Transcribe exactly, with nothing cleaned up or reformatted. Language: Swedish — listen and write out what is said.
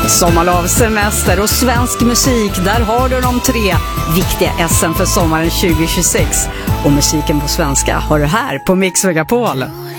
Sommarlov, semester och svensk musik. Där har du de tre viktiga essen för sommaren tjugo tjugosex. Och musiken på svenska har du här på Mix Megapol.